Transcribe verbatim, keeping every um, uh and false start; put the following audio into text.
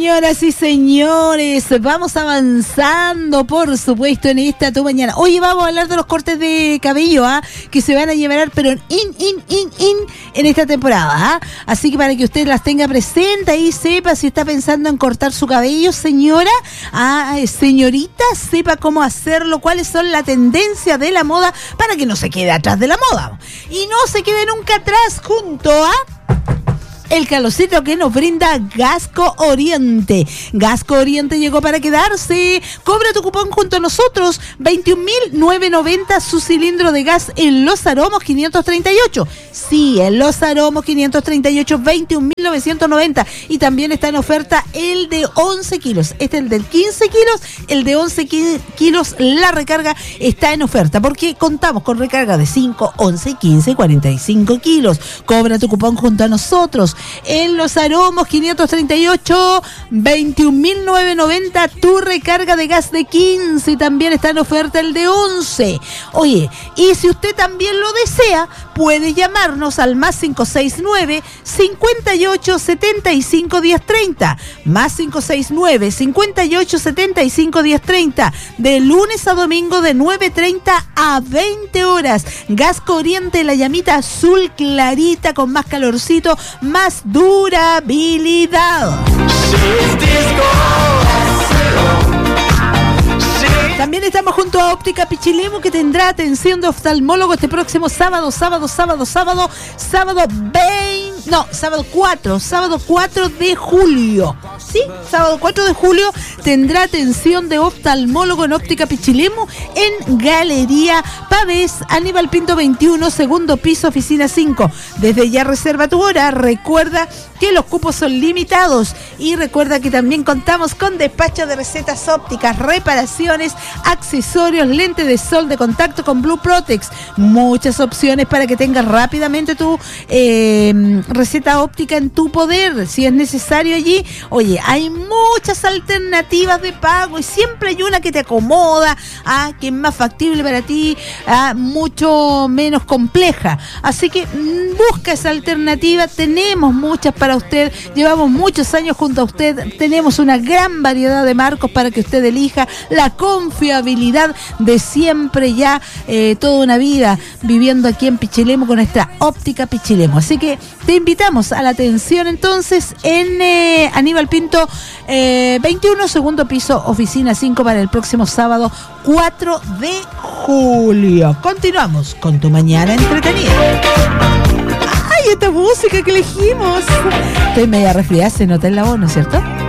Señoras y señores, vamos avanzando, por supuesto, en esta tu mañana. Hoy vamos a hablar de los cortes de cabello, ¿ah? Que se van a llevar, pero in, in, in, in, en esta temporada, ¿ah? Así que para que usted las tenga presente y sepa si está pensando en cortar su cabello, señora, ah, señorita, sepa cómo hacerlo, cuáles son las tendencias de la moda para que no se quede atrás de la moda. Y no se quede nunca atrás junto a el calorcito que nos brinda Gasco Oriente. Gasco Oriente llegó para quedarse. Cobra tu cupón junto a nosotros. veintiún mil novecientos noventa su cilindro de gas en Los Aromos quinientos treinta y ocho. Sí, en Los Aromos quinientos treinta y ocho, veintiún mil novecientos noventa. Y también está en oferta el de once kilos. Este es el del quince kilos. El de once kilos, la recarga está en oferta. Porque contamos con recarga de cinco, once, quince, cuarenta y cinco kilos. Cobra tu cupón junto a nosotros. En Los Aromos quinientos treinta y ocho, veintiún mil novecientos noventa tu recarga de gas de quince, y también está en oferta el de once. Oye, y si usted también lo desea, puede llamarnos al más cinco seis nueve, cincuenta y ocho, setenta y cinco, diez treinta, más cinco seis nueve, cincuenta y ocho, setenta y cinco, diez treinta, de lunes a domingo de nueve treinta a veinte horas. Gasco Oriente, la llamita azul clarita con más calorcito, más durabilidad. También estamos junto a Óptica Pichilemu, que tendrá atención de oftalmólogo este próximo sábado, sábado, sábado, sábado, sábado veinte, no, sábado cuatro, sábado cuatro de julio. Sí, sábado cuatro de julio tendrá atención de oftalmólogo en Óptica Pichilemu en Galería Pavés, Aníbal Pinto veintiuno, segundo piso, oficina cinco. Desde ya reserva tu hora. Recuerda que los cupos son limitados y recuerda que también contamos con despacho de recetas ópticas, reparaciones, accesorios, lente de sol de contacto con Blue Protex. Muchas opciones para que tengas rápidamente tu eh, receta óptica en tu poder, si es necesario allí. Oye, hay muchas alternativas de pago y siempre hay una que te acomoda, ah, que es más factible para ti, ah, mucho menos compleja. Así que mmm, busca esa alternativa. Tenemos muchas para usted, llevamos muchos años junto a usted, tenemos una gran variedad de marcos para que usted elija. La confiabilidad de siempre, ya eh, toda una vida viviendo aquí en Pichilemu con nuestra Óptica Pichilemu. Así que te invitamos a la atención entonces en eh, Aníbal Pinto eh, veintiuno, segundo piso, oficina cinco, para el próximo sábado cuatro de julio. Continuamos con tu mañana entretenida. ¡Ay, esta música que elegimos! Estoy media resfriada, se nota en la voz, ¿no es cierto?